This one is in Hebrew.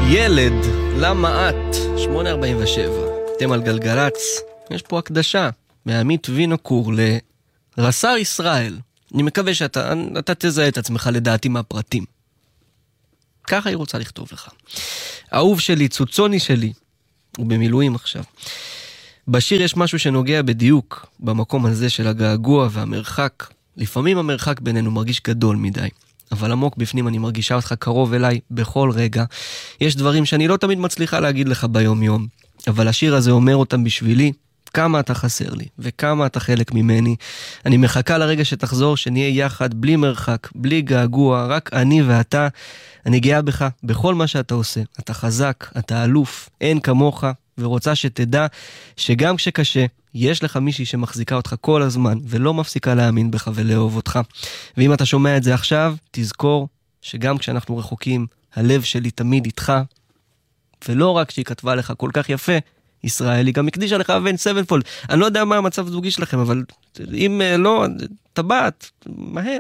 ילד, למה את? 8:47. אתם על גלגלץ. יש פה הקדשה מעמית וינוקור לרס"ר ישראל. אני מקווה שאתה תזהה את עצמך לדעתי מהפרטים. ככה היא רוצה לכתוב לך. אהוב שלי, צוצוני שלי, הוא במילואים עכשיו. בשיר יש משהו שנוגע בדיוק במקום הזה של הגעגוע והמרחק. לפעמים המרחק בינינו מרגיש גדול מדי, אבל עמוק בפנים אני מרגישה אותך קרוב אליי בכל רגע. יש דברים שאני לא תמיד מצליחה להגיד לך ביום יום, אבל השיר הזה אומר אותם בשבילי. כמה אתה חסר לי, וכמה אתה חלק ממני. אני מחכה לרגע שתחזור, שנהיה יחד, בלי מרחק, בלי געגוע, רק אני ואתה. אני גאה בך, בכל מה שאתה עושה. אתה חזק, אתה אלוף, אין כמוך, ורוצה שתדע שגם כשקשה, יש לך מישהי שמחזיקה אותך כל הזמן, ולא מפסיקה להאמין בך ולאהוב אותך. ואם אתה שומע את זה עכשיו, תזכור שגם כשאנחנו רחוקים, הלב שלי תמיד איתך, ולא רק שהיא כתבה לך כל כך יפה, ישראל, היא גם הקדישה לך אבן סבנפולד. אני לא יודע מה המצב זוגי שלכם, אבל אם לא, טבעת, מהר.